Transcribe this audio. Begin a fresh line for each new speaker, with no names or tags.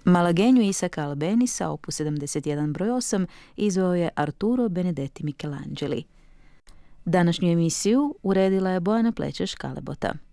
Malagenju Isaka Albenisa, opus 71 broj 8, izveo je Arturo Benedetti Michelangeli. Današnju emisiju uredila je Bojana Plečeš-Kalebota.